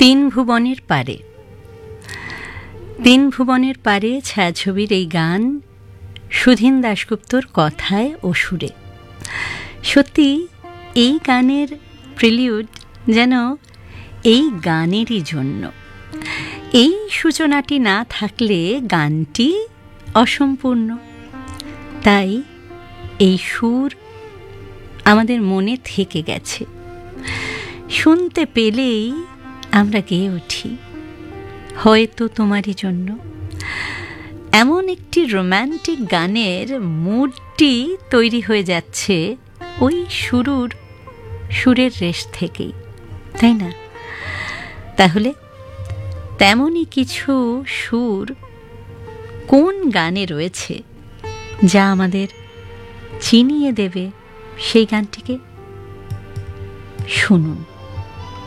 তিন ভুবনের পারে। তিন ভুবনের পারে ছায়াছবির এই গান সুধীন দাশগুপ্তর কথায় ও সুরে। সত্যি এই গানের প্রিলিউড যেন এই গানেরই জন্য। এই সূচনাটি না থাকলে গানটি অসম্পূর্ণ। তাই এই সুর আমাদের মনে থেকে গেছে, শুনতে পেলেই আমরা গেয়ে উঠি, হয়তো তোমারই জন্য। এমন একটি রোম্যান্টিক গানের মুডটি তৈরি হয়ে যাচ্ছে ওই সুরের রেশ থেকেই, তাই না? তাহলে তেমনই কিছু সুর কোন গানে রয়েছে যা আমাদের চিনিয়ে দেবে সেই গানটিকে? শুনুন।